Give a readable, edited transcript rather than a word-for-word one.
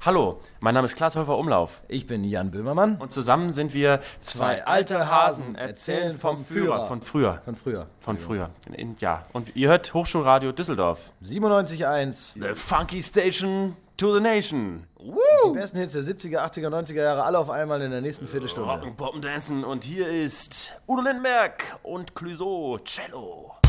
Hallo, mein Name ist Klaas Häufer-Umlauf. Ich bin Jan Böhmermann. Und zusammen sind wir zwei alte Hasen, erzählen vom Führer. Von früher. Von früher. Ja, und ihr hört Hochschulradio Düsseldorf. 97.1. The Funky Station to the Nation. Die besten Hits der 70er, 80er, 90er Jahre, alle auf einmal in der nächsten Viertelstunde. Rocken, Poppen, Dancen und hier ist Udo Lindenberg und Clouseau, Cello.